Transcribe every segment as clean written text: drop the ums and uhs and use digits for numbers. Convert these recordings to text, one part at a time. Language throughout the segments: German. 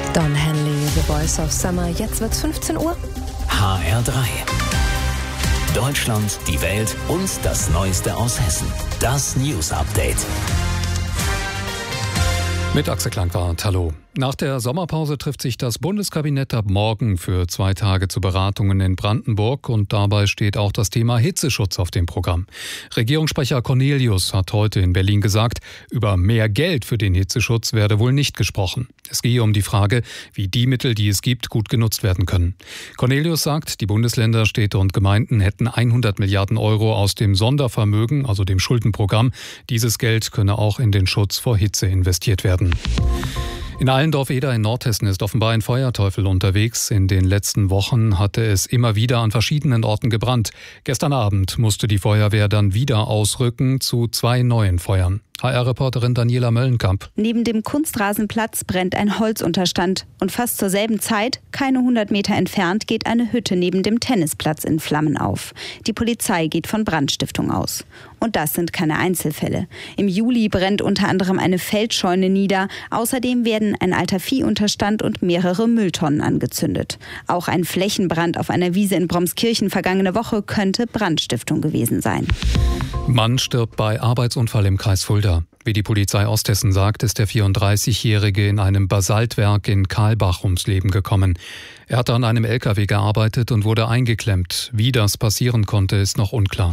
Don Henley, The Voice of Summer. Jetzt wird's 15 Uhr. HR3. Deutschland, die Welt und das Neueste aus Hessen. Das News Update. Mit Axel Klangwart, hallo. Nach der Sommerpause trifft sich das Bundeskabinett ab morgen für 2 Tage zu Beratungen in Brandenburg und dabei steht auch das Thema Hitzeschutz auf dem Programm. Regierungssprecher Cornelius hat heute in Berlin gesagt, über mehr Geld für den Hitzeschutz werde wohl nicht gesprochen. Es gehe um die Frage, wie die Mittel, die es gibt, gut genutzt werden können. Cornelius sagt, die Bundesländer, Städte und Gemeinden hätten 100 Milliarden Euro aus dem Sondervermögen, also dem Schuldenprogramm. Dieses Geld könne auch in den Schutz vor Hitze investiert werden. In Allendorf-Eder in Nordhessen ist offenbar ein Feuerteufel unterwegs. In den letzten Wochen hatte es immer wieder an verschiedenen Orten gebrannt. Gestern Abend musste die Feuerwehr dann wieder ausrücken zu 2 neuen Feuern. HR-Reporterin Daniela Möllenkamp. Neben dem Kunstrasenplatz brennt ein Holzunterstand. Und fast zur selben Zeit, keine 100 Meter entfernt, geht eine Hütte neben dem Tennisplatz in Flammen auf. Die Polizei geht von Brandstiftung aus. Und das sind keine Einzelfälle. Im Juli brennt unter anderem eine Feldscheune nieder. Außerdem werden ein alter Viehunterstand und mehrere Mülltonnen angezündet. Auch ein Flächenbrand auf einer Wiese in Bromskirchen vergangene Woche könnte Brandstiftung gewesen sein. Mann stirbt bei Arbeitsunfall im Kreis Fulda. Wie die Polizei Osthessen sagt, ist der 34-Jährige in einem Basaltwerk in Karlbach ums Leben gekommen. Er hatte an einem LKW gearbeitet und wurde eingeklemmt. Wie das passieren konnte, ist noch unklar.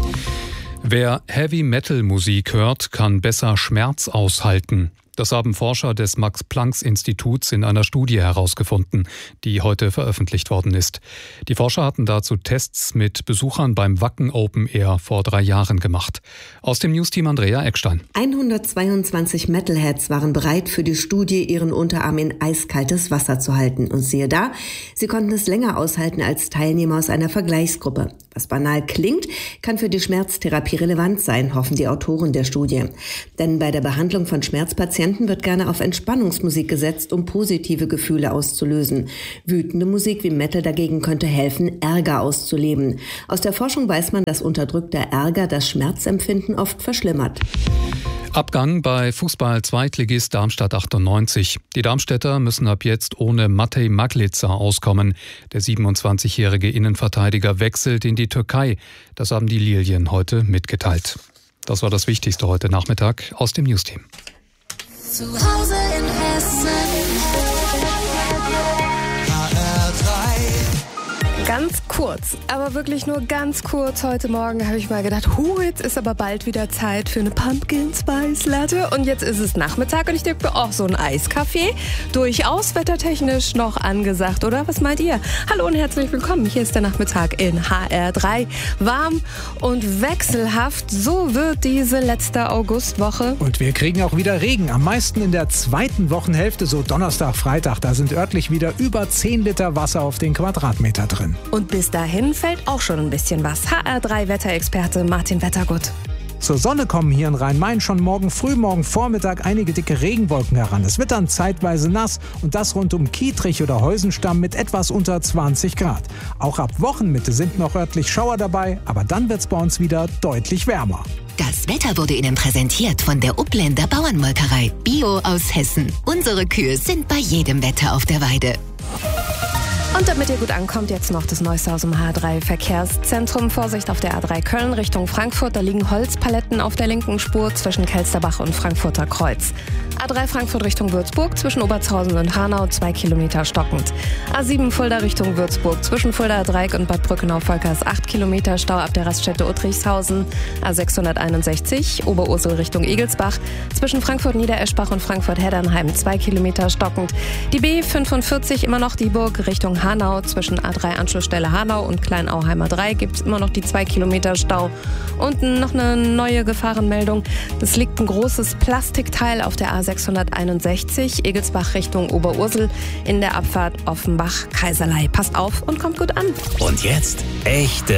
Wer Heavy-Metal-Musik hört, kann besser Schmerz aushalten. Das haben Forscher des Max-Planck-Instituts in einer Studie herausgefunden, die heute veröffentlicht worden ist. Die Forscher hatten dazu Tests mit Besuchern beim Wacken Open Air vor 3 Jahren gemacht. Aus dem Newsteam Andrea Eckstein. 122 Metalheads waren bereit, für die Studie ihren Unterarm in eiskaltes Wasser zu halten. Und siehe da, sie konnten es länger aushalten als Teilnehmer aus einer Vergleichsgruppe. Was banal klingt, kann für die Schmerztherapie relevant sein, hoffen die Autoren der Studie. Denn bei der Behandlung von Schmerzpatienten wird gerne auf Entspannungsmusik gesetzt, um positive Gefühle auszulösen. Wütende Musik wie Metal dagegen könnte helfen, Ärger auszuleben. Aus der Forschung weiß man, dass unterdrückter Ärger das Schmerzempfinden oft verschlimmert. Abgang bei Fußball-Zweitligist Darmstadt 98. Die Darmstädter müssen ab jetzt ohne Matej Maglica auskommen. Der 27-jährige Innenverteidiger wechselt in die Türkei. Das haben die Lilien heute mitgeteilt. Das war das Wichtigste heute Nachmittag aus dem Newsteam. Zu Hause in Hessen. Ganz kurz, aber wirklich nur ganz kurz. Heute Morgen habe ich mal gedacht, jetzt ist aber bald wieder Zeit für eine Pumpkin Spice Latte. Und jetzt ist es Nachmittag und ich denke mir, so ein Eiskaffee, durchaus wettertechnisch noch angesagt, oder? Was meint ihr? Hallo und herzlich willkommen. Hier ist der Nachmittag in HR3. Warm und wechselhaft, so wird diese letzte Augustwoche. Und wir kriegen auch wieder Regen. Am meisten in der zweiten Wochenhälfte, so Donnerstag, Freitag. Da sind örtlich wieder über 10 Liter Wasser auf den Quadratmeter drin. Und bis dahin fällt auch schon ein bisschen was. HR3-Wetterexperte Martin Wettergut. Zur Sonne kommen hier in Rhein-Main schon morgen früh, morgen Vormittag einige dicke Regenwolken heran. Es wird dann zeitweise nass und das rund um Kietrich oder Heusenstamm mit etwas unter 20 Grad. Auch ab Wochenmitte sind noch örtlich Schauer dabei, aber dann wird's bei uns wieder deutlich wärmer. Das Wetter wurde Ihnen präsentiert von der Upländer Bauernmolkerei. Bio aus Hessen. Unsere Kühe sind bei jedem Wetter auf der Weide. Und damit ihr gut ankommt, jetzt noch das Neueste aus dem H3-Verkehrszentrum. Vorsicht auf der A3 Köln Richtung Frankfurt. Da liegen Holzpaletten auf der linken Spur zwischen Kelsterbach und Frankfurter Kreuz. A3 Frankfurt Richtung Würzburg zwischen Obertshausen und Hanau 2 Kilometer stockend. A7 Fulda Richtung Würzburg zwischen Fuldaer Dreieck und Bad Brückenau-Volkers 8 Kilometer Stau ab der Raststätte Uttrichshausen. A661 Oberursel Richtung Egelsbach zwischen Frankfurt-Niedereschbach und Frankfurt-Heddernheim 2 Kilometer stockend. Die B45 immer noch Dieburg Richtung Hanau zwischen A3 Anschlussstelle Hanau und Kleinauheimer 3 gibt es immer noch die 2 Kilometer Stau. Und noch eine neue Gefahrenmeldung. Es liegt ein großes Plastikteil auf der A661 Egelsbach Richtung Oberursel in der Abfahrt Offenbach-Kaiserlei. Passt auf und kommt gut an. Und jetzt echte